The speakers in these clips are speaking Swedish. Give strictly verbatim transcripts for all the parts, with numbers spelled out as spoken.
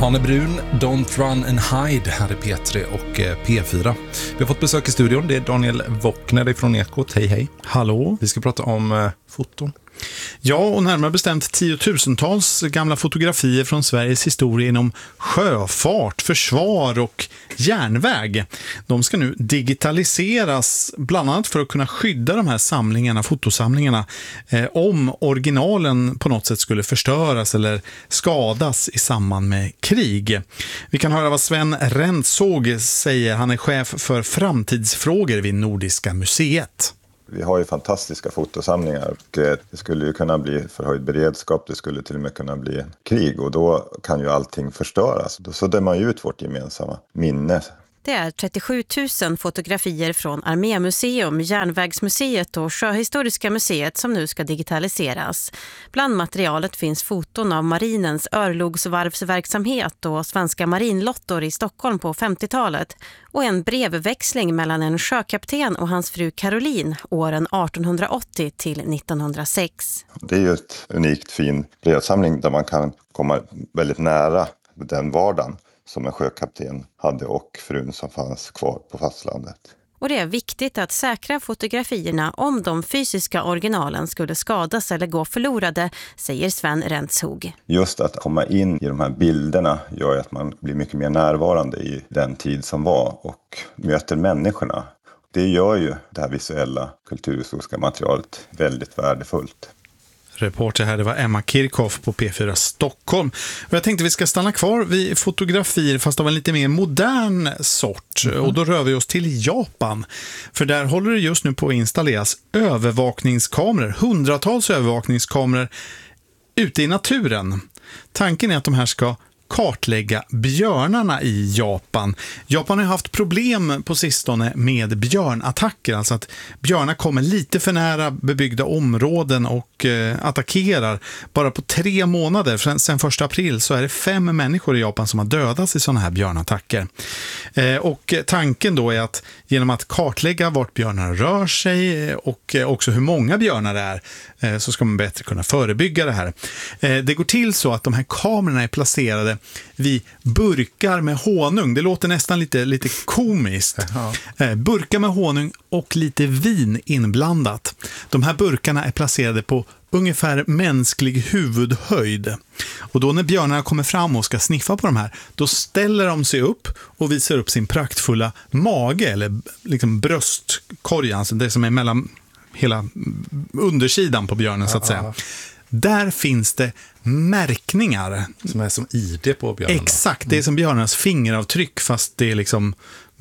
Arne Brun, Don't Run and Hide här i P tre och P fyra. Vi har fått besök i studion, det är Daniel Wockner från Ekot. Hej hej. Hallå. Vi ska prata om eh, foton. Ja, och närmare bestämt tiotusentals gamla fotografier från Sveriges historia inom sjöfart, försvar och järnväg. De ska nu digitaliseras bland annat för att kunna skydda de här samlingarna, fotosamlingarna, eh, om originalen på något sätt skulle förstöras eller skadas i samband med krig. Vi kan höra vad Sven Rentzhog säger. Han är chef för framtidsfrågor vid Nordiska museet. Vi har ju fantastiska fotosamlingar och det skulle ju kunna bli förhöjd beredskap, det skulle till och med kunna bli krig och då kan ju allting förstöras. Då suddar man ju ut vårt gemensamma minne. Det är trettiosju tusen fotografier från Armémuseum, Järnvägsmuseet och Sjöhistoriska museet som nu ska digitaliseras. Bland materialet finns foton av marinens örlogsvarvsverksamhet och svenska marinlottor i Stockholm på femtiotalet och en brevväxling mellan en sjökapten och hans fru Caroline åren artonhundraåttio till nittonhundrasex. Det är ju ett unikt fin brevsamling där man kan komma väldigt nära den vardagen som en sjökapten hade och frun som fanns kvar på fastlandet. Och det är viktigt att säkra fotografierna om de fysiska originalen skulle skadas eller gå förlorade, säger Sven Rentzhog. Just att komma in i de här bilderna gör att man blir mycket mer närvarande i den tid som var och möter människorna. Det gör ju det här visuella kulturhistoriska materialet väldigt värdefullt. Reporter här, det var Emma Kirchhoff på P fyra Stockholm. Och jag tänkte vi ska stanna kvar vid fotografier fast av en lite mer modern sort. Mm. Och då rör vi oss till Japan. För där håller det just nu på att installeras övervakningskameror. Hundratals övervakningskameror ute i naturen. Tanken är att de här ska kartlägga björnarna i Japan. Japan har haft problem på sistone med björnattacker, alltså att björnar kommer lite för nära bebyggda områden och eh, attackerar. Bara på tre månader, sen, sen första april, så är det fem människor i Japan som har dödats i sådana här björnattacker. Eh, och tanken då är att genom att kartlägga vart björnar rör sig och eh, också hur många björnar det är, eh, så ska man bättre kunna förebygga det här. Eh, det går till så att de här kamerorna är placerade vid burkar med honung. Det låter nästan lite, lite komiskt. Eh, burkar med honung och lite vin inblandat. De här burkarna är placerade på ungefär mänsklig huvudhöjd. Och då när björnarna kommer fram och ska sniffa på de här, då ställer de sig upp och visar upp sin praktfulla mage eller liksom bröstkorgen, alltså det som är mellan hela undersidan på björnen så att säga. Där finns det märkningar. Som är som I D på björnen. Exakt, det är som björnarnas fingeravtryck fast det är liksom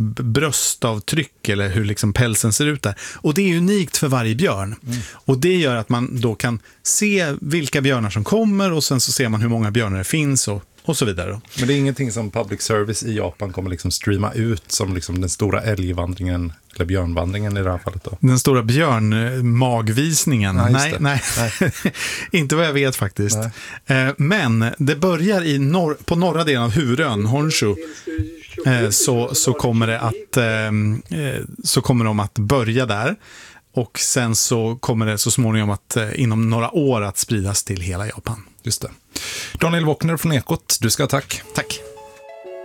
bröstavtryck eller hur liksom pälsen ser ut där. Och det är unikt för varje björn. Mm. Och det gör att man då kan se vilka björnar som kommer och sen så ser man hur många björnar det finns och och så vidare. Men det är ingenting som public service i Japan kommer liksom streama ut som liksom den stora älgvandringen eller björnvandringen i det här fallet då? Den stora björnmagvisningen? Ja, nej, nej. nej. Inte vad jag vet faktiskt. Nej. Men det börjar i norr, på norra delen av Hurön, Honshu. Så, så kommer det att så kommer de att börja där. Och sen så kommer det så småningom att inom några år att spridas till hela Japan. Just det. Daniel Wockner från Ekot, du ska ha tack. Tack.